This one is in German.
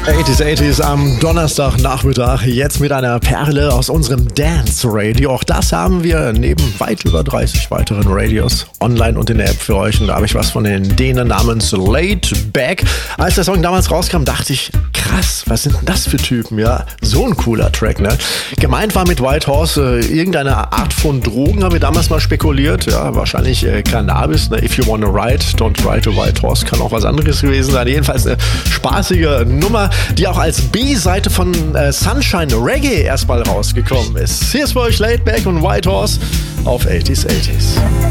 80s am Donnerstagnachmittag, jetzt mit einer Perle aus unserem Dance Radio. Auch das haben wir neben weit über 30 weiteren Radios online und in der App für euch. Und da habe ich was von den Dänen namens Laid Back. Als der Song damals rauskam, dachte ich, krass, was sind denn das für Typen? Ja, so ein cooler Track, ne? Gemeint war mit White Horse irgendeine Art von Drogen, haben wir damals mal spekuliert. Ja, wahrscheinlich Cannabis, ne? If you wanna ride, don't ride a White Horse. Kann auch was anderes gewesen sein. Jedenfalls eine spaßige Nummer, die auch als B-Seite von Sunshine Reggae erstmal rausgekommen ist. Hier ist für euch Laid Back und White Horse auf 80s.